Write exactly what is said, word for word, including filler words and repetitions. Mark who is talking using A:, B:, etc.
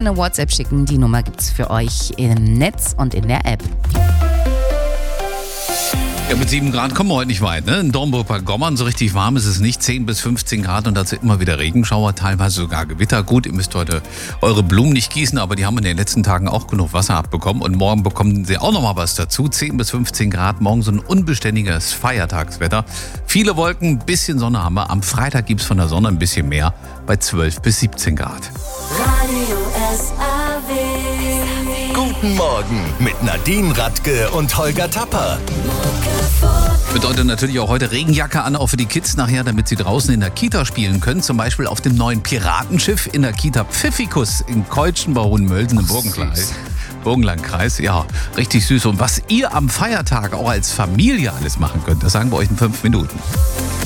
A: eine WhatsApp schicken. Die Nummer gibt's für euch im Netz und in der App.
B: Ja, mit sieben Grad kommen wir heute nicht weit, ne? In Dornburg bei Gommern, so richtig warm ist es nicht, zehn bis fünfzehn Grad und dazu immer wieder Regenschauer, teilweise sogar Gewitter. Gut, ihr müsst heute eure Blumen nicht gießen, aber die haben in den letzten Tagen auch genug Wasser abbekommen und morgen bekommen sie auch nochmal was dazu. zehn bis fünfzehn Grad, morgen so ein unbeständiges Feiertagswetter. Viele Wolken, bisschen Sonne haben wir. Am Freitag gibt's von der Sonne ein bisschen mehr, bei zwölf bis siebzehn Grad.
C: Radio S A W.
D: Guten Morgen mit Nadine Radke und Holger Tapper.
B: Bedeutet natürlich auch heute Regenjacke an, auch für die Kids nachher, damit sie draußen in der Kita spielen können. Zum Beispiel auf dem neuen Piratenschiff in der Kita Pfiffikus in Keutschen bei Hohenmölsen im Burgenlandkreis. Burgenlandkreis, ja, richtig süß. Und was ihr am Feiertag auch als Familie alles machen könnt, das sagen wir euch in fünf Minuten.